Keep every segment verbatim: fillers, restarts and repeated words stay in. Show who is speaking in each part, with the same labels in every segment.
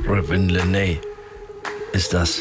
Speaker 1: Ravin Lenae ist das.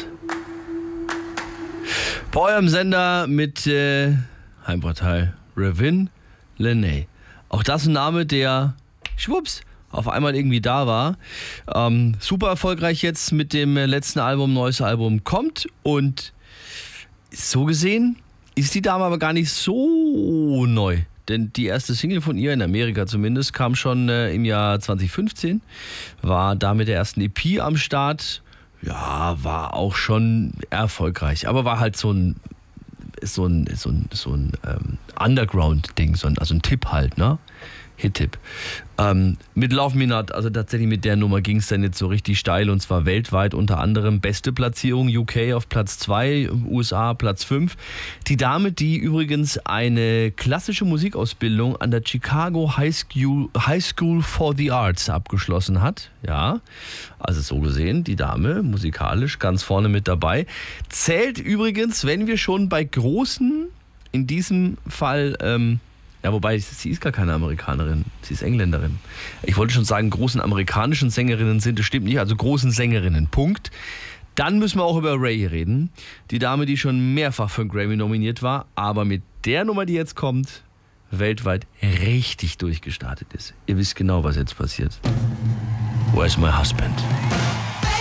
Speaker 1: Bei eurem Sender mit äh, Heimvorteil. Ravin Lenae. Auch das ein Name, der schwupps auf einmal irgendwie da war. Ähm, super erfolgreich jetzt mit dem letzten Album, neues Album kommt. Und so gesehen ist die Dame aber gar nicht so neu. Denn die erste Single von ihr, in Amerika zumindest, kam schon äh, im Jahr zwanzig fünfzehn. War da mit der ersten E P am Start. Ja, war auch schon erfolgreich. Aber war halt so ein, so ein, so ein, so ein ähm, Underground-Ding, so ein, also ein Tipp halt, ne? Hit-Tipp. Ähm, mit Love Me Not, also tatsächlich mit der Nummer ging es dann jetzt so richtig steil und zwar weltweit, unter anderem beste Platzierung U K auf Platz zwei, U S A Platz fünf. Die Dame, die übrigens eine klassische Musikausbildung an der Chicago High School, High School for the Arts abgeschlossen hat, ja, also so gesehen, die Dame musikalisch ganz vorne mit dabei, zählt übrigens, wenn wir schon bei großen, in diesem Fall, ähm, ja, wobei, sie ist gar keine Amerikanerin, sie ist Engländerin. Ich wollte schon sagen, großen amerikanischen Sängerinnen sind, das stimmt nicht, also großen Sängerinnen, Punkt. Dann müssen wir auch über Ray reden. Die Dame, die schon mehrfach für einen Grammy nominiert war, aber mit der Nummer, die jetzt kommt, weltweit richtig durchgestartet ist. Ihr wisst genau, was jetzt passiert. Where's my husband?